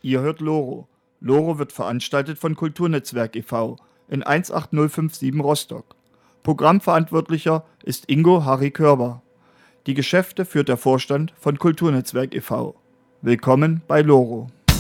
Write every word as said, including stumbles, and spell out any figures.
Ihr hört Loro. Loro wird veranstaltet von Kulturnetzwerk e V in eins acht null fünf sieben Rostock. Programmverantwortlicher ist Ingo Harry Körber. Die Geschäfte führt der Vorstand von Kulturnetzwerk e V. Willkommen bei Loro.